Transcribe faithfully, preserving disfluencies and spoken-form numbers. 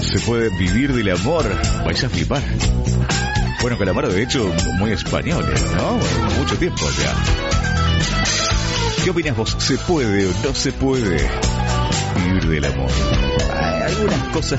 se puede vivir del amor. Vais a flipar. Bueno, Calamaro, de hecho, muy español, ¿no? Mucho tiempo ya. ¿Qué opinas vos? ¿Se puede o no se puede vivir del amor? Hay algunas cosas